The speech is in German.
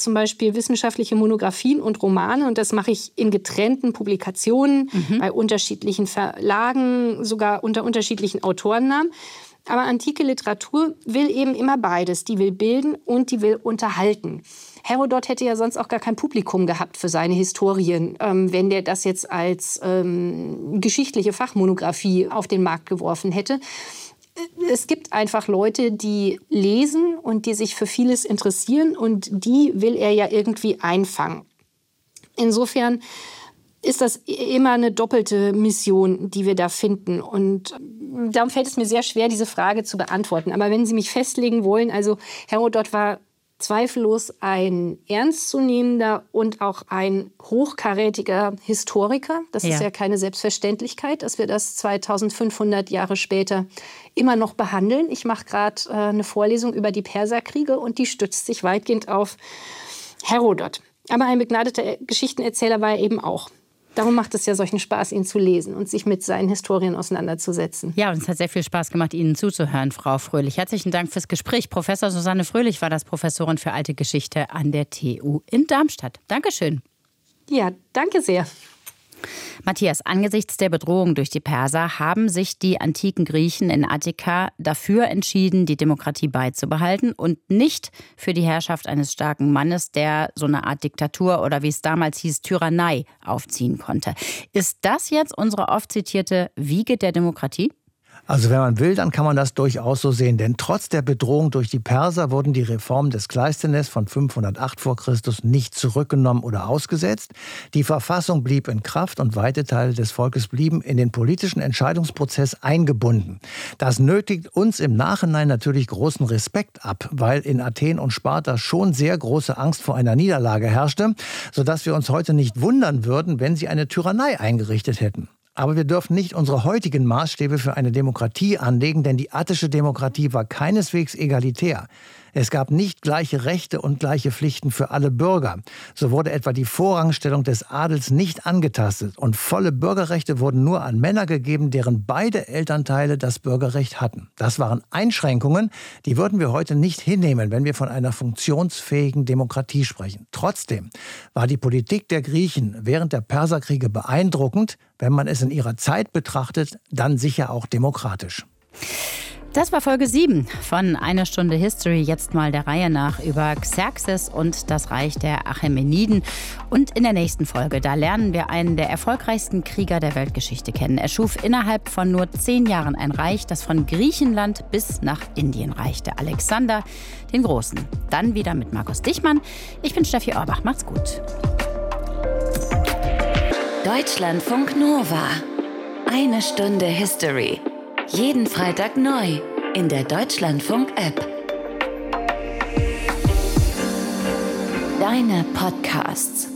zum Beispiel wissenschaftliche Monographien und Romane. Und das mache ich in getrennten Publikationen, bei unterschiedlichen Verlagen, sogar unter unterschiedlichen Autorennamen. Aber antike Literatur will eben immer beides. Die will bilden und die will unterhalten. Herodot hätte ja sonst auch gar kein Publikum gehabt für seine Historien, wenn der das jetzt als geschichtliche Fachmonographie auf den Markt geworfen hätte. Es gibt einfach Leute, die lesen und die sich für vieles interessieren und die will er ja irgendwie einfangen. Insofern ist das immer eine doppelte Mission, die wir da finden. Und darum fällt es mir sehr schwer, diese Frage zu beantworten. Aber wenn Sie mich festlegen wollen, also Herodot war zweifellos ein ernstzunehmender und auch ein hochkarätiger Historiker. Das ist ja keine Selbstverständlichkeit, dass wir das 2500 Jahre später immer noch behandeln. Ich mache gerade eine Vorlesung über die Perserkriege und die stützt sich weitgehend auf Herodot. Aber ein begnadeter Geschichtenerzähler war er eben auch. Darum macht es ja solchen Spaß, ihn zu lesen und sich mit seinen Historien auseinanderzusetzen. Ja, und es hat sehr viel Spaß gemacht, Ihnen zuzuhören, Frau Fröhlich. Herzlichen Dank fürs Gespräch. Professor Susanne Fröhlich war das, Professorin für Alte Geschichte an der TU in Darmstadt. Dankeschön. Ja, danke sehr. Matthias, angesichts der Bedrohung durch die Perser haben sich die antiken Griechen in Attika dafür entschieden, die Demokratie beizubehalten und nicht für die Herrschaft eines starken Mannes, der so eine Art Diktatur oder wie es damals hieß, Tyrannei aufziehen konnte. Ist das jetzt unsere oft zitierte Wiege der Demokratie? Also wenn man will, dann kann man das durchaus so sehen. Denn trotz der Bedrohung durch die Perser wurden die Reformen des Kleisthenes von 508 vor Christus nicht zurückgenommen oder ausgesetzt. Die Verfassung blieb in Kraft und weite Teile des Volkes blieben in den politischen Entscheidungsprozess eingebunden. Das nötigt uns im Nachhinein natürlich großen Respekt ab, weil in Athen und Sparta schon sehr große Angst vor einer Niederlage herrschte, sodass wir uns heute nicht wundern würden, wenn sie eine Tyrannei eingerichtet hätten. Aber wir dürfen nicht unsere heutigen Maßstäbe für eine Demokratie anlegen, denn die attische Demokratie war keineswegs egalitär. Es gab nicht gleiche Rechte und gleiche Pflichten für alle Bürger. So wurde etwa die Vorrangstellung des Adels nicht angetastet und volle Bürgerrechte wurden nur an Männer gegeben, deren beide Elternteile das Bürgerrecht hatten. Das waren Einschränkungen, die würden wir heute nicht hinnehmen, wenn wir von einer funktionsfähigen Demokratie sprechen. Trotzdem war die Politik der Griechen während der Perserkriege beeindruckend, wenn man es in ihrer Zeit betrachtet, dann sicher auch demokratisch. Das war Folge 7 von Eine Stunde History. Jetzt mal der Reihe nach über Xerxes und das Reich der Achämeniden. Und in der nächsten Folge, da lernen wir einen der erfolgreichsten Krieger der Weltgeschichte kennen. Er schuf innerhalb von nur 10 Jahren ein Reich, das von Griechenland bis nach Indien reichte. Alexander den Großen. Dann wieder mit Markus Dichmann. Ich bin Steffi Orbach. Macht's gut. Deutschlandfunk Nova. Eine Stunde History. Jeden Freitag neu in der Deutschlandfunk-App. Deine Podcasts.